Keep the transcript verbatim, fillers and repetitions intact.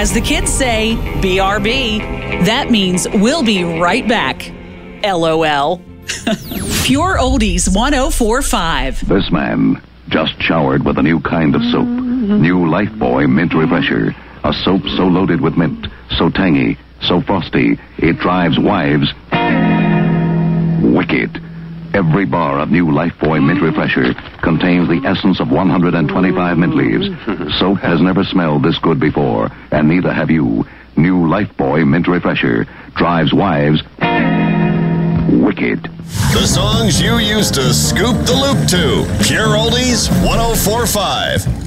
As the kids say, B R B. That means we'll be right back. L O L. Pure Oldies one oh four point five. This man just showered with a new kind of soap. New Lifebuoy Mint Refresher. A soap so loaded with mint, so tangy, so frosty, it drives wives wicked. Every bar of new Lifebuoy Mint Refresher contains the essence of one hundred twenty-five mint leaves. Soap has never smelled this good before, and neither have you. New Lifebuoy Mint Refresher drives wives wicked. The songs you used to scoop the loop to. Pure Oldies one oh four point five.